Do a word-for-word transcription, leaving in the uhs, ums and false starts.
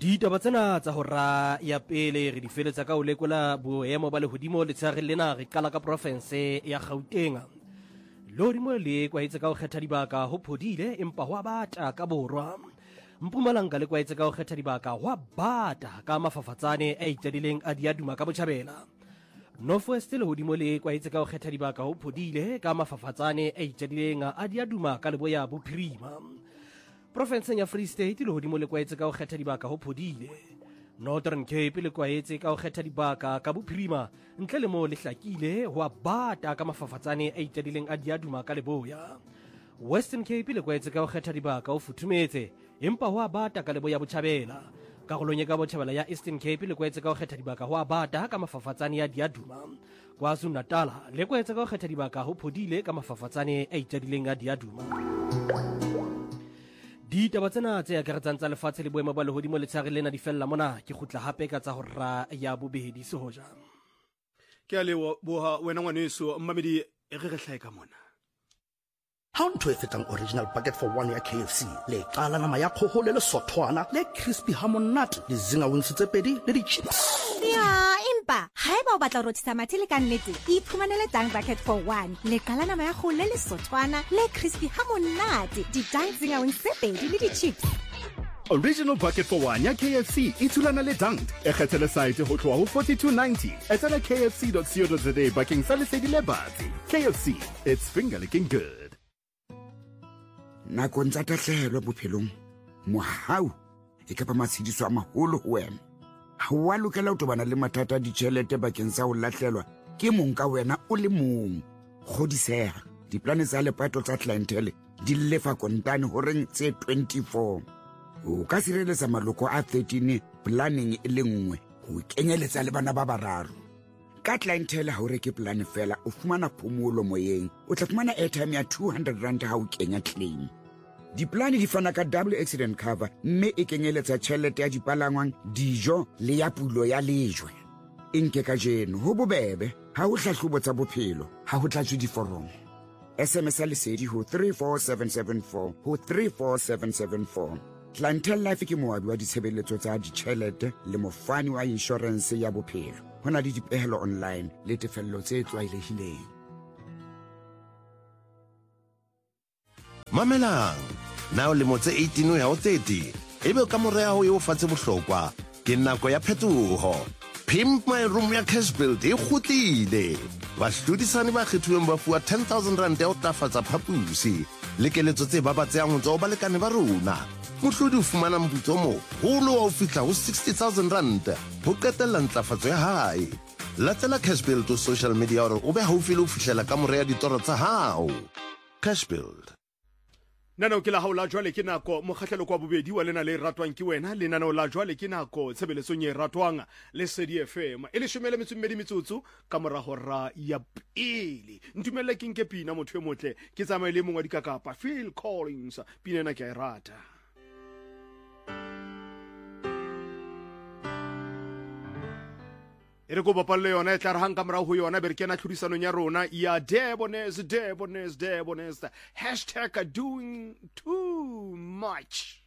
Ditaba tsena tsa hora ya pele re di feletsa ka o lekola boemo ba lehodimo letshehare lena re qala ka province ya Gauteng. Lehodimo le kwaetse ka ho kgetha dibaka ho phodile empa ho bata ka borwa. Mpumalanga le kwaetse ka ho kgetha dibaka ho bata ka mafafatsane a itadileng a diaduma ka Botjhabela. Northwest lehodimo le kwaetse ka ho kgetha dibaka ho phodile ka mafafatsane a itadileng a diaduma ka Leboya Bophirima. Province ya Free State lehodimo le kwaetse ka ho kgetha dibaka ho phodile. Northern Cape le kwaetse ka ho kgetha dibaka ka Bophirima ntle le mo le hlakile ho bata ka mafafatsane a itadileng a diaduma ka Leboya. Western Cape le kwaetse ka ho kgetha dibaka ho futhumetse empa ho bata ka Leboya Botjhabela. Karolong ya ka Botjhabela ya Eastern Cape le kwaetse ka ho kgetha dibaka ho bata ka mafafatsane ya diaduma. KwaZulu Natal le kwaetse ka ho kgetha dibaka ho phodile ka mafafatsane a itadileng a diaduma. Ditaba tsena tse akaretsang tsa lefatshe le boemo ba lehodimo letshehare lena di fella mona ke khutla hape ka tsa hora ya bobedi sehoja. Ke a leboha wena ngwaneso mmamedi e re re hlae ka mona. Ha ntho e fetang original bucket for one ya K F C le qala nama ya kgoho le lesothwana le crispy hamonate le zinga wings tse pedi le di-chips. Ya empa haeba o batla ho rothisa mathele ka nnete iphumanele tang bucket for one le qala nama ya kgoho le lesothwana le crispy hamonate di-dang zinga wings tse pedi le di-chips. Original bucket for one ya K F C e thulana le Dunked e kgethele site ho tloha ho forty-two ninety etela k f c dot co dot za bakeng sa lesedi le batsi. K F C, it's finger licking good. Nakong tsa tahlehelo bophelong mohau e ka ba matshediso a maholo ho wena. Ha wa lokela ho tobana le mathata a ditjhelete bakeng sa ho lahlelwa ke mong ka wena o le mong. Kgodiseha diplane tsa lepato tsa clientele di lefa kontane ho reng tse twenty-four. O ka sireletsa maloko a thirteen planning e le nngwe ho kenyeletsa le bana ba bararo. Ka clientele ha o reke plan fela o fumana phomolo moyeng o tla fumana airtime ya two hundred rand ha o kenya claim. Diplane di fana ka double accident cover mme e kenyeletsa tjhelete ya dipalangwang dijo le ya pulo ya lejwe. Inke ka jeno ho bobebe ha o hlahlobo tsa bophelo ha ho tlatswe diforomo. S M S a lesedi ho three four seven seven four ho three four seven seven four. Clientele Life ke moabi wa ditshebeletso tsa ditjhelete le mofani wa insurance ya bophelo. Hona le dipehelo online le tefello tse tlwaelehileng. Mamelang now le motse eighteen ya o thirty ebe ka morea ho yo fatse bohlokwa ke nako ya phetoho. Pimp My Room ya Cashbuild e kgutlile. Bahlodisani ba kgethuweng ba fuwa ten thousand rand ya ho tafatsa phapusi le keletso tse babatsehang ho tswa ba lekane ba rona. Mohlodi o fumana moputso mo holo wa ho fihla ho sixty thousand rand ho qetella ntlafatso ya hae. Latela Cashbuild ho social media hore o be haufi le ho fihlela ka morea ditoro tsa hao. Cashbuild. Nana o ke la haola jwale ke nako mokgahlelo kwa bobedi wa lena le ratwang ke wena le nana o la jwale ke nako tshebeletsong e ratwang le Sedi F M e le shomela metsumedi metsotso ka mora hora ya pele. Ntumelle ke nke pina motho e motle ke tsamaye le mongwa dikakapa Phil Collins pina na ke a rata. E re go bapalle yona e tla re hang ka morao ho yona be re kena tlhodisanong ya rona ya Debonaise Debonaise Debonaise hashtag doing too much.